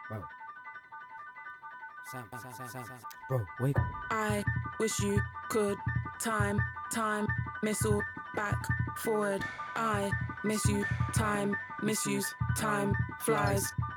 Bro. Sam. Bro, wait. I wish you could time, missile, back, forward. I miss you, time, misuse, time, flies.